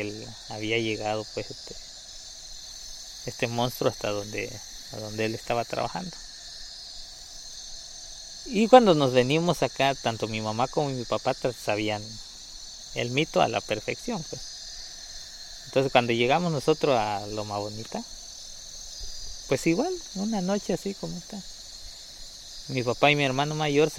había llegado pues este monstruo hasta a donde él estaba trabajando. Y cuando nos venimos acá, tanto mi mamá como mi papá sabían el mito a la perfección, pues. Entonces cuando llegamos nosotros a Loma Bonita, pues igual, una noche así como está. Mi papá y mi hermano mayor